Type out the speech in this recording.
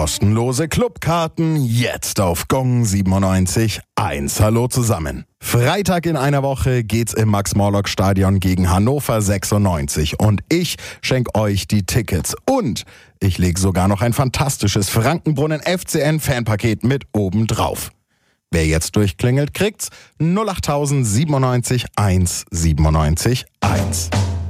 Kostenlose Clubkarten jetzt auf Gong 97.1. Hallo zusammen. Freitag in einer Woche geht's im Max-Morlock-Stadion gegen Hannover 96 und ich schenke euch die Tickets. Und ich lege sogar noch ein fantastisches Frankenbrunnen-FCN-Fanpaket mit oben drauf. Wer jetzt durchklingelt, kriegt's 08000 97 1 97 1.